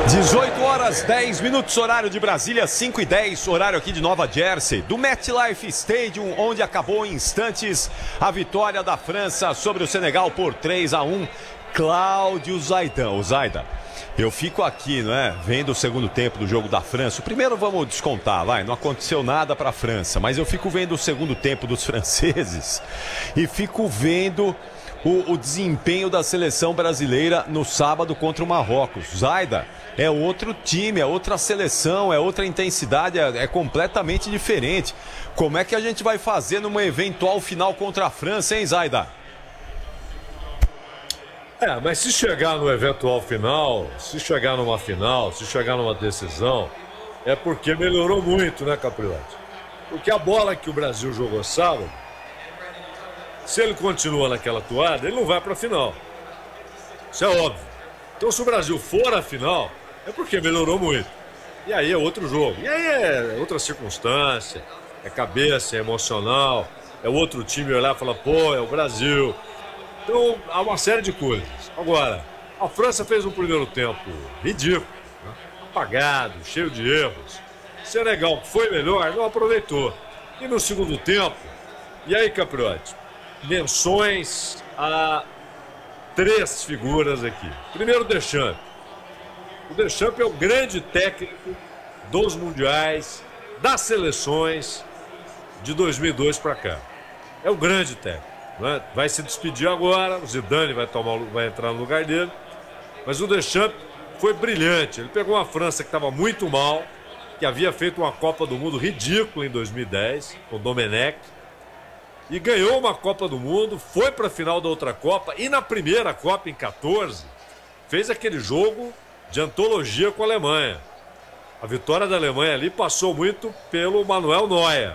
18h10, horário de Brasília, 5h10, horário aqui de Nova Jersey, do MetLife Stadium, onde acabou em instantes a vitória da França sobre o Senegal por 3-1. Cláudio Zaidan. O Zaidan, eu fico aqui, não é, vendo o segundo tempo do jogo da França. O primeiro vamos descontar, não aconteceu nada para a França, mas eu fico vendo o segundo tempo dos franceses e fico vendo o desempenho da seleção brasileira no sábado contra o Marrocos. Zaidan, é outro time, é outra seleção, é outra intensidade, é completamente diferente. Como é que a gente vai fazer numa eventual final contra a França, hein, Zaidan? Mas se chegar no eventual final, se chegar numa final, se chegar numa decisão, é porque melhorou muito, né, Capriotti? Porque a bola que o Brasil jogou sábado, se ele continua naquela toada, ele não vai para a final. Isso é óbvio. Então, se o Brasil for à final, é porque melhorou muito. E aí é outro jogo. E aí é outra circunstância. É cabeça, é emocional. É outro time olhar e falar, pô, é o Brasil. Então, há uma série de coisas. Agora, a França fez um primeiro tempo ridículo, né? Apagado, cheio de erros. Senegal, que foi melhor, não aproveitou. E no segundo tempo, e aí, Capriotti? Menções a três figuras aqui. Primeiro, Deschamps. O Deschamps é o grande técnico dos mundiais, das seleções de 2002 para cá. É o grande técnico. Né? Vai se despedir agora, o Zidane vai entrar no lugar dele. Mas o Deschamps foi brilhante. Ele pegou uma França que estava muito mal, que havia feito uma Copa do Mundo ridícula em 2010, com o Domenech, e ganhou uma Copa do Mundo, foi para a final da outra Copa, e na primeira Copa, em 14, fez aquele jogo de antologia com a Alemanha. A vitória da Alemanha ali passou muito pelo Manuel Neuer.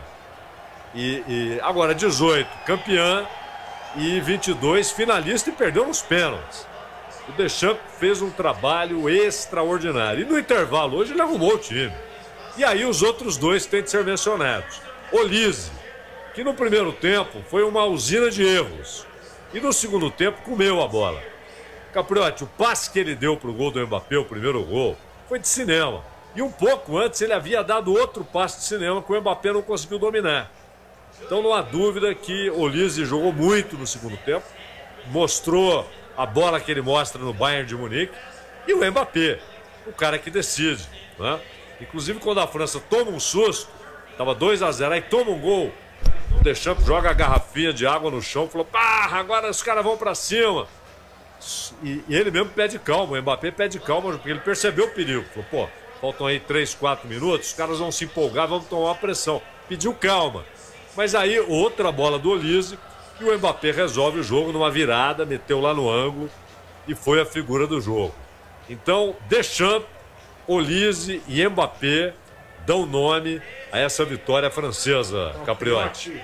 E agora 18, campeã, e 22, finalista, e perdeu nos pênaltis. O Deschamps fez um trabalho extraordinário. E no intervalo hoje ele arrumou o time. E aí os outros dois têm de ser mencionados. Olise, que no primeiro tempo foi uma usina de erros. E no segundo tempo comeu a bola. Capriotti, o passe que ele deu para o gol do Mbappé, o primeiro gol, foi de cinema. E um pouco antes ele havia dado outro passe de cinema que o Mbappé não conseguiu dominar. Então não há dúvida que Olise jogou muito no segundo tempo, mostrou a bola que ele mostra no Bayern de Munique, e o Mbappé, o cara que decide, né? Inclusive quando a França toma um susto, estava 2-0, aí toma um gol, o Deschamps joga a garrafinha de água no chão, falou, agora os caras vão para cima. E ele mesmo pede calma, o Mbappé pede calma, porque ele percebeu o perigo, falou, faltam aí 3, 4 minutos, os caras vão se empolgar, vão tomar uma pressão, pediu calma. Mas aí, outra bola do Olise, e o Mbappé resolve o jogo numa virada, meteu lá no ângulo e foi a figura do jogo. Então, Deschamps, Olise e Mbappé dão nome a essa vitória francesa, Capriotti.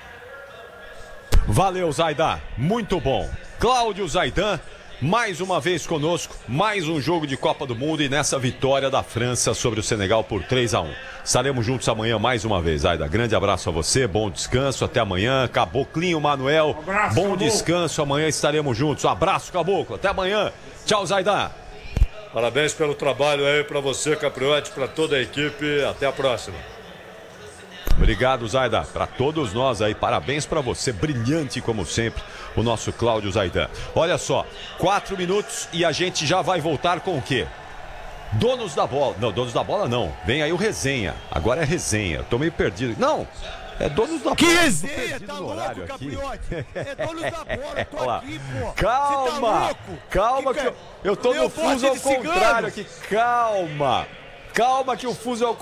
Valeu, Zaidan. Muito bom. Cláudio Zaidan, mais uma vez conosco, mais um jogo de Copa do Mundo e nessa vitória da França sobre o Senegal por 3-1. Estaremos juntos amanhã mais uma vez, Zaidan. Grande abraço a você, bom descanso, até amanhã. Caboclinho, Manuel, abraço, bom Caboclo. Descanso, amanhã estaremos juntos. Um abraço, Caboclo, até amanhã. Tchau, Zaidan. Parabéns pelo trabalho aí para você, Capriotti, para toda a equipe. Até a próxima. Obrigado, Zaidan. Para todos nós aí, parabéns para você, brilhante como sempre, o nosso Cláudio Zaidan. Olha só, 4 minutos e a gente já vai voltar com o quê? Donos da bola. Não, donos da bola não. Vem aí o resenha. Agora é resenha. Tô meio perdido. Não, é donos da bola. Que resenha? Tá louco, Capriotti? É donos da bola, eu tô aqui, pô. Calma, Você tá louco? calma que eu tô Meu no fuso forte ao de cigano. contrário aqui. Calma. Calma que o fuso é ao